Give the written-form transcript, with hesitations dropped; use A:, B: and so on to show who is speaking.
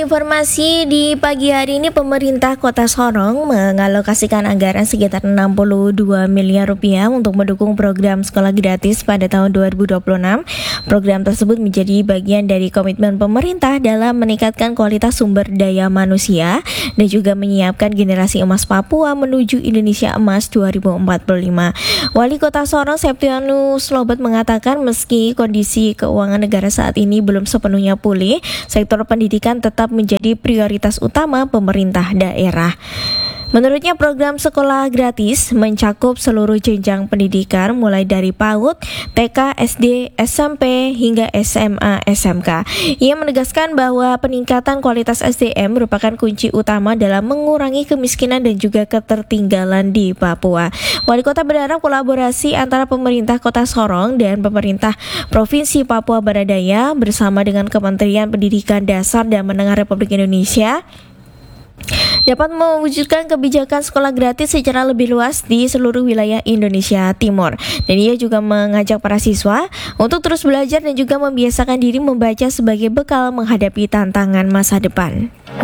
A: informasi di pagi hari ini, pemerintah Kota Sorong mengalokasikan anggaran sekitar 62 miliar rupiah untuk mendukung program sekolah gratis pada tahun 2026. Program tersebut menjadi bagian dari komitmen pemerintah dalam meningkatkan kualitas sumber daya manusia dan juga menyiapkan generasi emas Papua menuju Indonesia Emas 2045. Wali Kota Sorong Septianus Lobet mengatakan meski kondisi keuangan negara saat ini belum sepenuhnya pulih, sektor pendidikan tetap menjadi prioritas utama pemerintah daerah. Menurutnya program sekolah gratis mencakup seluruh jenjang pendidikan mulai dari PAUD, TK, SD, SMP hingga SMA, SMK. Ia menegaskan bahwa peningkatan kualitas SDM merupakan kunci utama dalam mengurangi kemiskinan dan juga ketertinggalan di Papua. Wali Kota berharap kolaborasi antara pemerintah Kota Sorong dan pemerintah Provinsi Papua Barat Daya bersama dengan Kementerian Pendidikan Dasar dan Menengah Republik Indonesia dapat mewujudkan kebijakan sekolah gratis secara lebih luas di seluruh wilayah Indonesia Timur. Dan ia juga mengajak para siswa untuk terus belajar dan juga membiasakan diri membaca sebagai bekal menghadapi tantangan masa depan.